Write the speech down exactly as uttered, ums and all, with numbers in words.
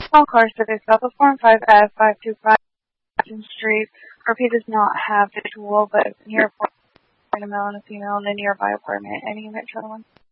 All cars service South of four and five F five two five Street. Repeat does not have visual, but near a male and a female in a nearby apartment. Any unit, one.